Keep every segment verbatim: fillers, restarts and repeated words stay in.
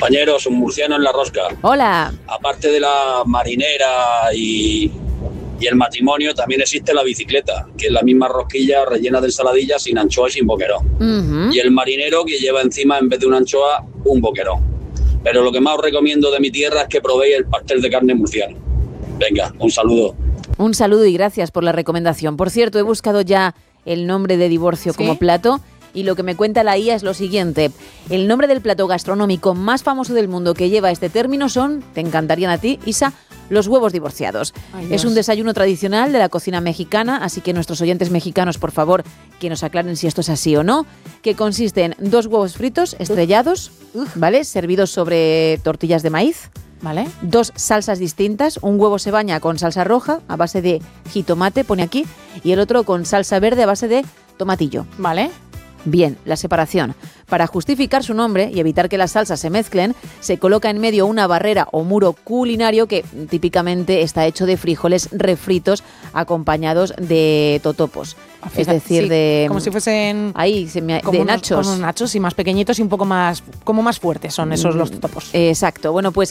Compañeros, un murciano en la rosca. Hola. Aparte de la marinera y, y el matrimonio, también existe la bicicleta, que es la misma rosquilla rellena de ensaladilla sin anchoa y sin boquerón. Uh-huh. Y el marinero que lleva encima, en vez de una anchoa, un boquerón. Pero lo que más os recomiendo de mi tierra es que probéis el pastel de carne murciano. Venga, un saludo. Un saludo y gracias por la recomendación. Por cierto, he buscado ya el nombre de divorcio ¿Sí? como plato y lo que me cuenta la I A es lo siguiente. El nombre del plato gastronómico más famoso del mundo que lleva este término son, te encantarían a ti, Isa, los huevos divorciados. Ay, es un desayuno tradicional de la cocina mexicana, así que nuestros oyentes mexicanos, por favor, que nos aclaren si esto es así o no, que consiste en dos huevos fritos estrellados, Uf. ¿vale? Servidos sobre tortillas de maíz. Vale. Dos salsas distintas, un huevo se baña con salsa roja a base de jitomate, pone aquí, y el otro con salsa verde a base de tomatillo. Vale. Bien, la separación. Para justificar su nombre y evitar que las salsas se mezclen, se coloca en medio una barrera o muro culinario que típicamente está hecho de frijoles refritos acompañados de totopos. Fíjate, es decir, sí, de... como si fuesen... Ahí, se me, como de unos, nachos. Unos nachos y más pequeñitos y un poco más... como más fuertes son esos los totopos. Exacto. Bueno, pues...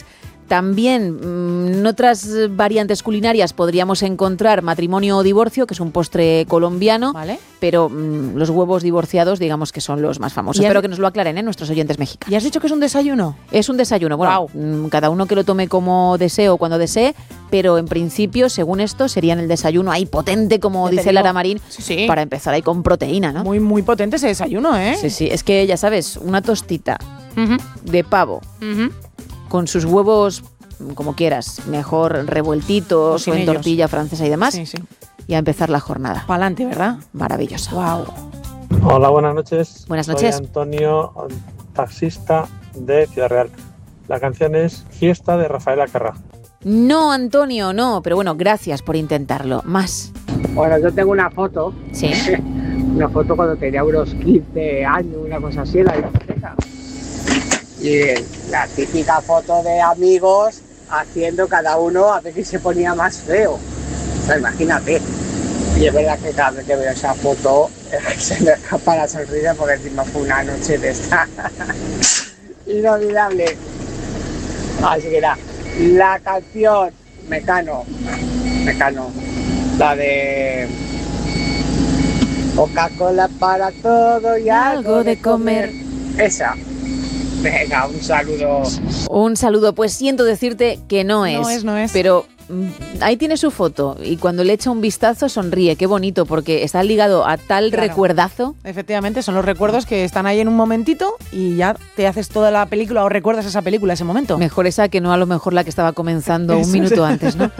También en otras variantes culinarias podríamos encontrar matrimonio o divorcio, que es un postre colombiano, ¿vale? Pero mmm, los huevos divorciados digamos que son los más famosos. Espero que nos lo aclaren, ¿eh? Nuestros oyentes mexicanos. ¿Y has dicho que es un desayuno? Es un desayuno. Bueno, wow. Cada uno que lo tome como desee o cuando desee, pero en principio, según esto, serían el desayuno ahí potente, como dice Lara Marín, sí, sí. para empezar ahí con proteína, ¿no? Muy, muy potente ese desayuno, ¿eh? Sí, sí. Es que, ya sabes, una tostita uh-huh. de pavo uh-huh. con sus huevos... como quieras, mejor revueltitos o, o en ellos. Tortilla francesa y demás, sí, sí. y a empezar la jornada. Pa'lante, ¿verdad? Maravilloso. Wow. Hola, buenas noches. Buenas noches. Soy Antonio, taxista de Ciudad Real. La canción es Fiesta de Rafael Acarrá. No, Antonio, no, pero bueno, gracias por intentarlo. Más. Bueno, yo tengo una foto. Sí. Una foto cuando tenía unos quince años, una cosa así en la biblioteca. Y la típica foto de amigos haciendo cada uno a ver quién se ponía más feo. O sea, imagínate. Y es verdad que cada vez que veo esa foto se me escapa la sonrisa porque encima fue una noche de esta inolvidable. Así que era la canción Mecano, Mecano, la de Coca-Cola para todo y algo de comer. Esa. Venga, un saludo. Un saludo. Pues siento decirte que no es. No es, no es. Pero mm, ahí tiene su foto y cuando le echa un vistazo sonríe. Qué bonito, porque está ligado a tal claro. recuerdazo. Efectivamente, son los recuerdos que están ahí en un momentito y ya te haces toda la película o recuerdas esa película, ese momento. Mejor esa que no a lo mejor la que estaba comenzando un minuto antes, ¿no?